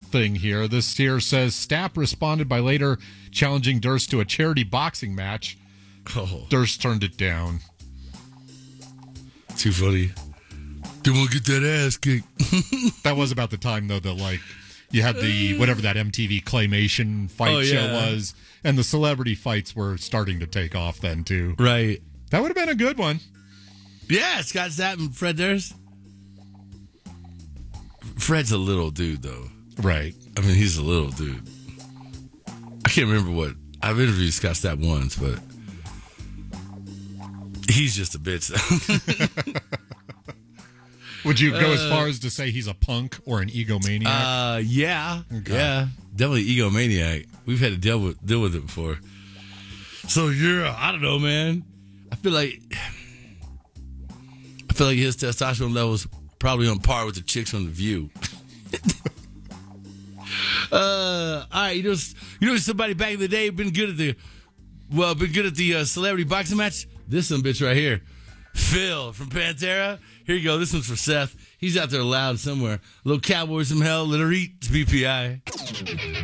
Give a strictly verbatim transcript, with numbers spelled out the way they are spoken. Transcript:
thing here. This here says Stapp responded by later challenging Durst to a charity boxing match. Oh. Durst turned it down. Too funny. They want to get that ass kicked. That was about the time, though, that, like, you had the, whatever that M T V Claymation fight oh, show yeah. was, and the celebrity fights were starting to take off then, too. Right. That would have been a good one. Yeah, Scott Stapp and Fred Durst. Fred's a little dude, though. Right. I mean, he's a little dude. I can't remember what. I've interviewed Scott Stapp once, but he's just a bitch. Would you go uh, as far as to say he's a punk or an egomaniac? Uh, yeah. Okay. Yeah. Definitely egomaniac. We've had to deal with, deal with it before. So, yeah, I don't know, man. I feel like I feel like his testosterone level's probably on par with the chicks on The View. uh, all right, you know, you know somebody back in the day been good at the well, been good at the uh, celebrity boxing match. This some bitch right here, Phil from Pantera. Here you go. This one's for Seth. He's out there loud somewhere. Little Cowboys from Hell. Let her eat. It's B P I.